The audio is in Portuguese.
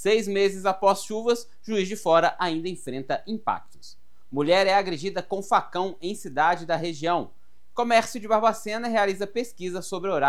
6 meses após chuvas, Juiz de Fora ainda enfrenta impactos. Mulher é agredida com facão em cidade da região. Comércio de Barbacena realiza pesquisa sobre horário